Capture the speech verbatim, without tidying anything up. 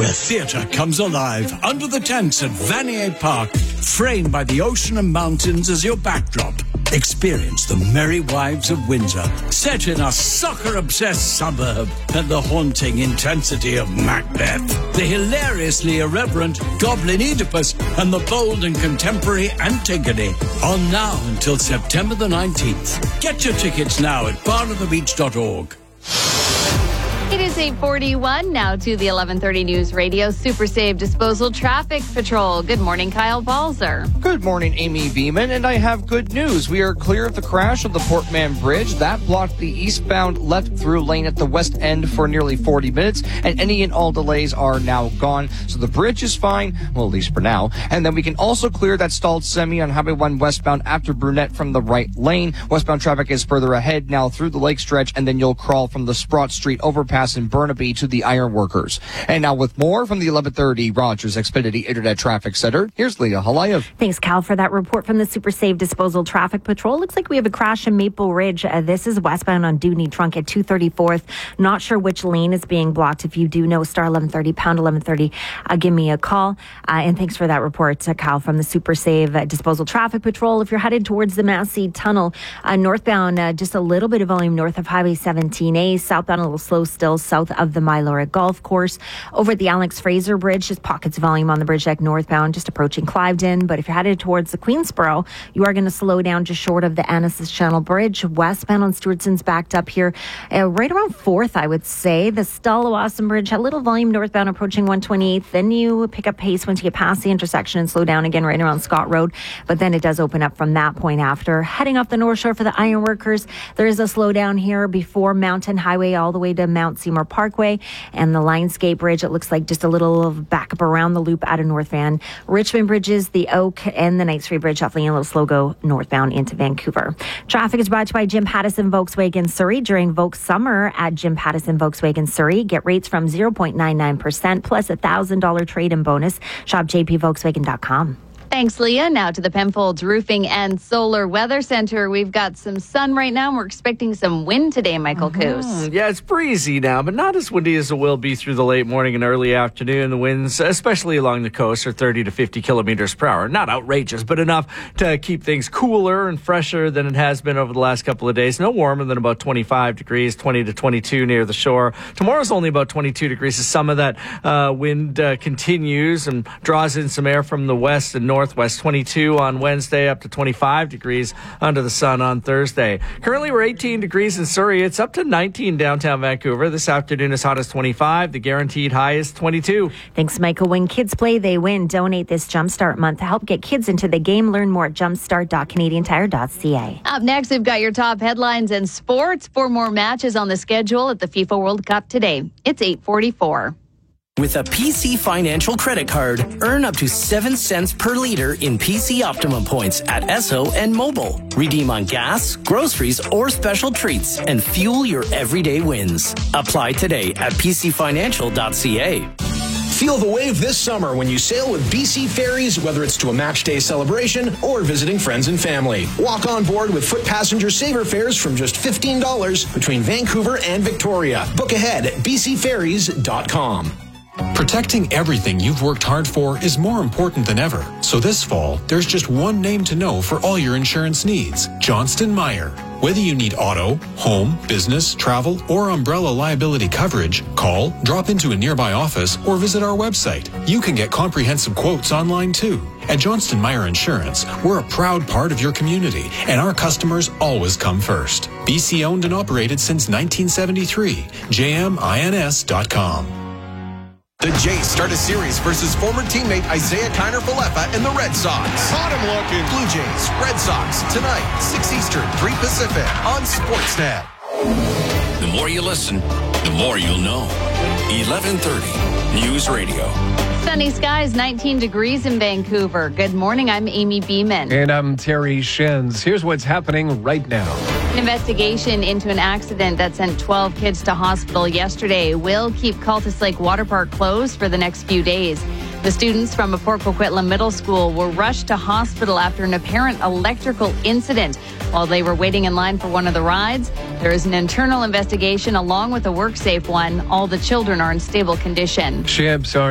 where theatre comes alive under the tents at Vanier Park, framed by the ocean and mountains as your backdrop. Experience the Merry Wives of Windsor, set in a soccer-obsessed suburb, and the haunting intensity of Macbeth, the hilariously irreverent Goblin Oedipus, and the bold and contemporary Antigone. On now until September the nineteenth. Get your tickets now at barn of the beach dot org. It is eight forty-one, now to the eleven thirty News Radio Super Save Disposal Traffic Patrol. Good morning, Kyle Balzer. Good morning, Amy Beeman, and I have good news. We are clear of the crash of the Portman Bridge. That blocked the eastbound left-through lane at the west end for nearly forty minutes, and any and all delays are now gone. So the bridge is fine, well, at least for now. And then we can also clear that stalled semi on Highway one westbound after Brunette from the right lane. Westbound traffic is further ahead now through the lake stretch, and then you'll crawl from the Sprott Street overpass in Burnaby to the Ironworkers. And now with more from the eleven thirty Rogers Xfinity Internet Traffic Center, here's Leah Halayev. Thanks, Cal, for that report from the Super Save Disposal Traffic Patrol. Looks like we have a crash in Maple Ridge. Uh, this is westbound on Dewdney Trunk at two thirty-fourth. Not sure which lane is being blocked. If you do know, star eleven thirty, pound eleven thirty, uh, give me a call. Uh, and thanks for that report, uh, Cal, from the Super Save uh, Disposal Traffic Patrol. If you're headed towards the Massey Tunnel, uh, northbound, uh, just a little bit of volume north of Highway seventeen A. Southbound, a little slow still south of the Mylora Golf Course. Over at the Alex Fraser Bridge, just pockets of volume on the bridge deck northbound, just approaching Cliveden. But if you're headed towards the Queensboro, you are going to slow down just short of the Annacis Channel Bridge. Westbound on Stewartson's backed up here, uh, right around fourth, I would say. The Stallawasam Bridge, a little volume northbound approaching one twenty-eighth. Then you pick up pace once you get past the intersection and slow down again right around Scott Road. But then it does open up from that point after. Heading off the North Shore for the Ironworkers, there is a slowdown here before Mountain Highway all the way to Mount Seymour Parkway. And the Lionsgate Bridge, it looks like just a little backup around the loop out of North Van. Richmond Bridges, the Oak, and the Knights Free Bridge, shuffling a little slow go northbound into Vancouver. Traffic is brought to you by Jim Pattison Volkswagen Surrey during Volks Summer at Jim Pattison Volkswagen Surrey. Get rates from zero point nine nine percent plus a one thousand dollars trade-in bonus. Shop j p volkswagen dot com. Thanks, Leah. Now to the Penfolds Roofing and Solar Weather Center. We've got some sun right now. We're expecting some wind today, Michael mm-hmm. Coos. Yeah, it's breezy now, but not as windy as it will be through the late morning and early afternoon. The winds, especially along the coast, are thirty to fifty kilometers per hour. Not outrageous, but enough to keep things cooler and fresher than it has been over the last couple of days. No warmer than about twenty-five degrees, twenty to twenty-two near the shore. Tomorrow's only about twenty-two degrees. As some of that uh, wind uh, continues and draws in some air from the west and northwest. twenty-two on Wednesday, up to twenty-five degrees under the sun on Thursday. Currently, we're eighteen degrees in Surrey. It's up to nineteen downtown Vancouver. This afternoon, as hot as twenty-five. The guaranteed high is twenty-two. Thanks, Michael. When kids play, they win. Donate this Jumpstart month to help get kids into the game. Learn more at jumpstart dot canadian tire dot c a. Up next, we've got your top headlines and sports. Four more matches on the schedule at the FIFA World Cup today. It's eight forty-four. With a P C Financial credit card, earn up to seven cents per liter in P C Optimum points at Esso and Mobile. Redeem on gas, groceries, or special treats and fuel your everyday wins. Apply today at p c financial dot c a. Feel the wave this summer when you sail with B C Ferries, whether it's to a match day celebration or visiting friends and family. Walk on board with foot passenger saver fares from just fifteen dollars between Vancouver and Victoria. Book ahead at b c ferries dot com. Protecting everything you've worked hard for is more important than ever. So this fall, there's just one name to know for all your insurance needs: Johnston Meyer. Whether you need auto, home, business, travel, or umbrella liability coverage, call, drop into a nearby office, or visit our website. You can get comprehensive quotes online too. At Johnston Meyer Insurance, we're a proud part of your community, and our customers always come first. B C owned and operated since nineteen seventy-three. j m ins dot com. The Jays start a series versus former teammate Isaiah Kiner-Falefa and the Red Sox. Caught him looking. Blue Jays, Red Sox, tonight, six Eastern, three Pacific, on Sportsnet. The more you listen, the more you'll know. eleven thirty News Radio. Sunny skies, nineteen degrees in Vancouver. Good morning, I'm Amy Beeman. And I'm Terry Shins. Here's what's happening right now. An investigation into an accident that sent twelve kids to hospital yesterday will keep Cultus Lake Water Park closed for the next few days. The students from a Port Coquitlam Middle School were rushed to hospital after an apparent electrical incident. While they were waiting in line for one of the rides, there is an internal investigation along with a WorkSafe one. All the children are in stable condition. Ships are